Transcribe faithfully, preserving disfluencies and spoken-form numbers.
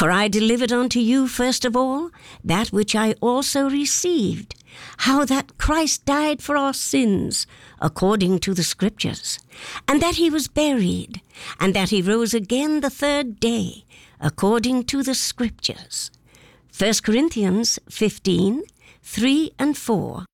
For I delivered unto you first of all that which I also received, how that Christ died for our sins according to the Scriptures, and that he was buried, and that he rose again the third day according to the Scriptures. First Corinthians fifteen, three and four.